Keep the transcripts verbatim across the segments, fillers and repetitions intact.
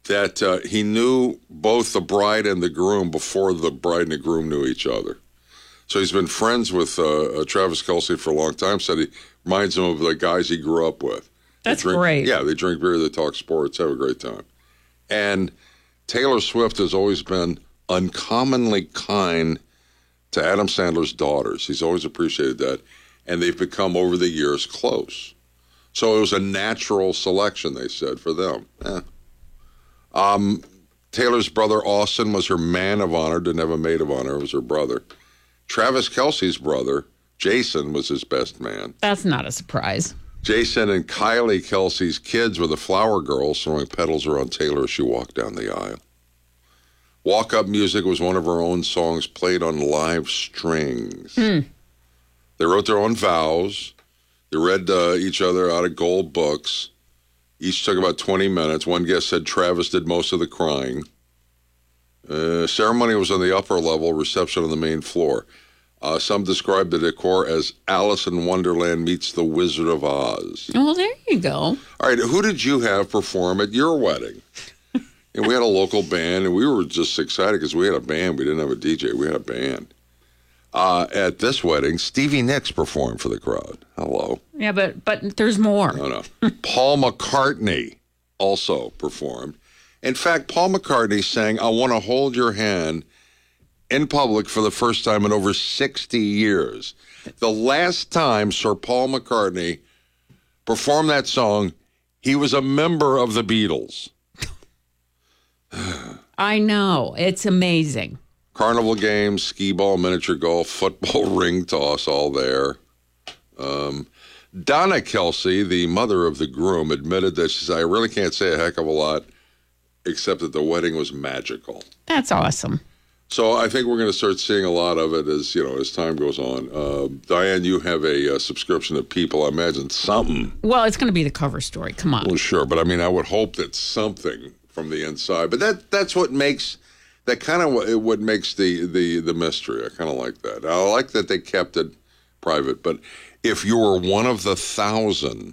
that uh, he knew both the bride and the groom before the bride and the groom knew each other. So he's been friends with uh, uh, Travis Kelce for a long time. Said he reminds him of the guys he grew up with. That's drink, great. Yeah, they drink beer, they talk sports, have a great time. And Taylor Swift has always been uncommonly kind to Adam Sandler's daughters. He's always appreciated that. And they've become, over the years, close. So it was a natural selection, they said, for them. Eh. Um, Taylor's brother, Austin, was her man of honor, didn't have a maid of honor. It was her brother. Travis Kelce's brother, Jason, was his best man. That's not a surprise. Jason and Kylie Kelce's kids were the flower girls throwing petals around Taylor as she walked down the aisle. Walk-up music was one of her own songs played on live strings. Hmm. They wrote their own vows. They read uh, each other out of gold books. Each took about twenty minutes. One guest said Travis did most of the crying. Uh, ceremony was on the upper level, reception on the main floor. Uh, some described the decor as Alice in Wonderland meets the Wizard of Oz. Well, there you go. All right, who did you have perform at your wedding? And we had a local band, and we were just excited because we had a band. We didn't have a D J. We had a band. Uh, at this wedding, Stevie Nicks performed for the crowd. Hello. Yeah, but but there's more. No, no. Paul McCartney also performed. In fact, Paul McCartney sang I Want to Hold Your Hand in public for the first time in over sixty years. The last time Sir Paul McCartney performed that song, he was a member of the Beatles. I know. It's amazing. Carnival games, skee ball, miniature golf, football, ring toss, all there. Um, Donna Kelce, the mother of the groom, admitted that she said, I really can't say a heck of a lot, except that the wedding was magical. That's awesome. So I think we're going to start seeing a lot of it as, you know, as time goes on. Uh, Diane, you have a, a subscription to People. I imagine something. Well, it's going to be the cover story. Come on. Well, sure. But I mean, I would hope that something from the inside. But that that's what makes... That kind of what makes the, the, the mystery. I kind of like that. I like that they kept it private. But if you were one of the thousand,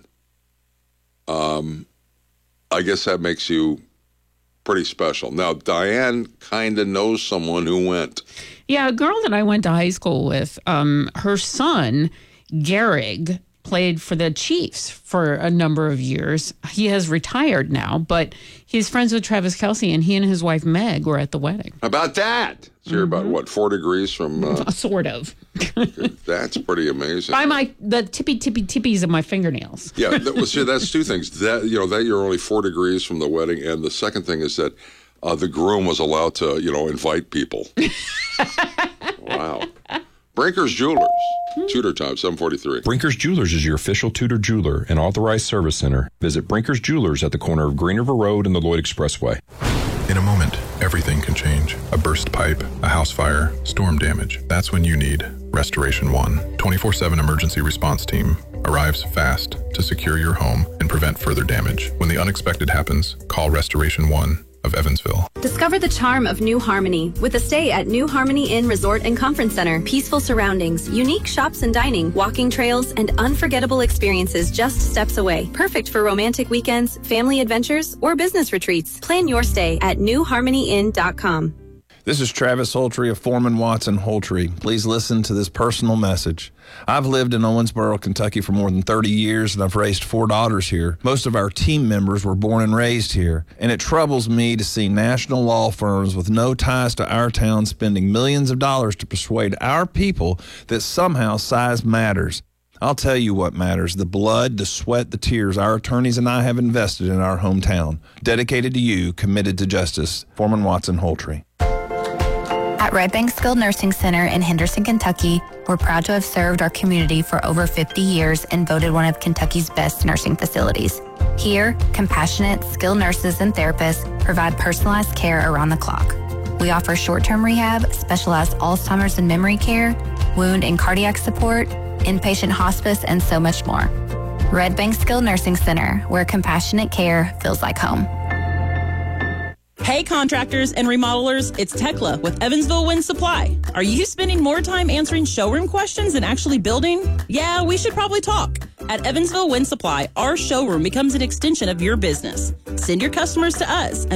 um, I guess that makes you pretty special. Now, Diane kind of knows someone who went. Yeah, a girl that I went to high school with, um, her son, Gehrig, played for the Chiefs for a number of years. He has retired now, but he's friends with Travis Kelce, and he and his wife, Meg, were at the wedding. How about that? So you're mm-hmm. about, what, four degrees from... Uh, sort of. That's pretty amazing. By my, the tippy, tippy, tippies of my fingernails. Yeah, that, well, see, that's two things. That, you know, that you're only four degrees from the wedding, and the second thing is that uh, the groom was allowed to, you know, invite people. Wow. Breakers Jewelers. Tudor time, seven forty-three. Brinkers Jewelers is your official Tudor jeweler and authorized service center. Visit Brinkers Jewelers at the corner of Green River Road and the Lloyd Expressway. In a moment, everything can change. A burst pipe, a house fire, storm damage. That's when you need Restoration One. twenty-four seven emergency response team arrives fast to secure your home and prevent further damage. When the unexpected happens, call Restoration One of Evansville. Discover the charm of New Harmony with a stay at New Harmony Inn Resort and Conference Center. Peaceful surroundings, unique shops and dining, walking trails, and unforgettable experiences just steps away. Perfect for romantic weekends, family adventures, or business retreats. Plan your stay at new harmony inn dot com. This is Travis Holtry of Foreman Watson Holtry. Please listen to this personal message. I've lived in Owensboro, Kentucky for more than thirty years, and I've raised four daughters here. Most of our team members were born and raised here, and it troubles me to see national law firms with no ties to our town spending millions of dollars to persuade our people that somehow size matters. I'll tell you what matters, the blood, the sweat, the tears our attorneys and I have invested in our hometown. Dedicated to you, committed to justice. Foreman Watson Holtry. At Red Bank Skilled Nursing Center in Henderson, Kentucky, we're proud to have served our community for over fifty years and voted one of Kentucky's best nursing facilities. Here, compassionate, skilled nurses and therapists provide personalized care around the clock. We offer short-term rehab, specialized Alzheimer's and memory care, wound and cardiac support, inpatient hospice, and so much more. Red Bank Skilled Nursing Center, where compassionate care feels like home. Hey contractors and remodelers, it's Tekla with Evansville Wind Supply. Are you spending more time answering showroom questions than actually building? Yeah, we should probably talk. At Evansville Wind Supply, our showroom becomes an extension of your business. Send your customers to us